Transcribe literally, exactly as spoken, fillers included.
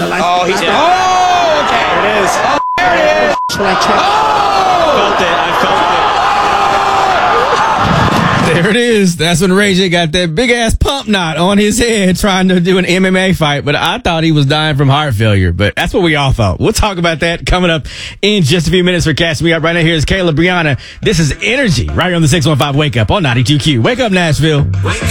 Oh, he's. Yeah. Oh, okay. There it is. Oh, there it is. Shall I check? Oh! Felt it. I felt There it is. That's when Ray J got that big ass pump knot on his head trying to do an M M A fight. But I thought he was dying from heart failure. But that's what we all thought. We'll talk about that coming up in just a few minutes. For catching me up right now, here's Kayla Brianna. This is Energy right here on the six one five Wake Up on ninety-two Q. Wake up, Nashville. Wake